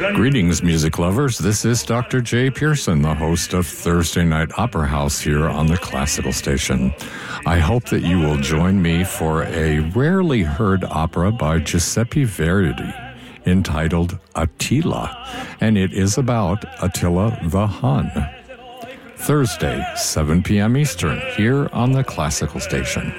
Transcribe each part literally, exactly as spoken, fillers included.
Greetings, music lovers. This is Doctor Jay Pearson, the host of Thursday Night Opera House here on the Classical Station. I hope that you will join me for a rarely heard opera by Giuseppe Verdi entitled Attila, and it is about Attila the Hun. Thursday, seven p.m. Eastern, here on the Classical Station.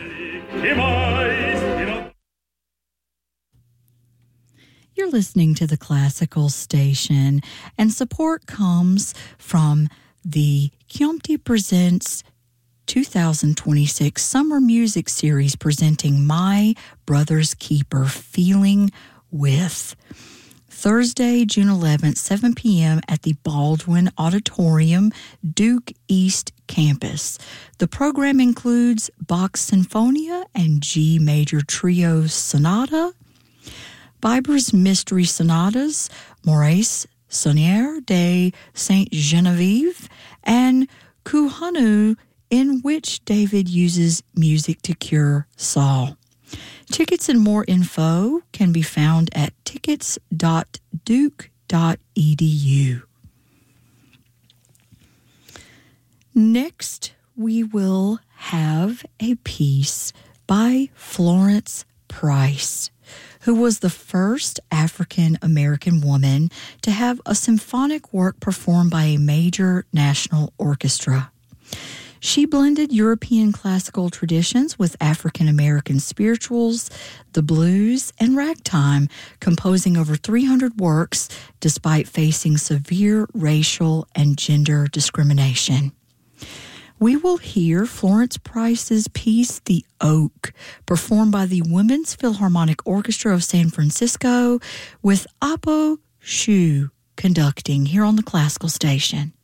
You're listening to the Classical Station, and support comes from the Chianti Presents two thousand twenty-six Summer Music Series presenting My Brother's Keeper, Feeling With. Thursday, June eleventh, seven p.m. at the Baldwin Auditorium, Duke East Campus. The program includes Bach Sinfonia and G Major Trio Sonata, Biber's Mystery Sonatas, Maurice Sonnier de Saint-Genevieve, and Kuhanu, in which David uses music to cure Saul. Tickets and more info can be found at tickets dot duke dot e d u. Next, we will have a piece by Florence Price, who was the first African-American woman to have a symphonic work performed by a major national orchestra. She blended European classical traditions with African-American spirituals, the blues, and ragtime, composing over three hundred works despite facing severe racial and gender discrimination. We will hear Florence Price's piece, The Oak, performed by the Women's Philharmonic Orchestra of San Francisco, with Apo Shu conducting here on the Classical Station.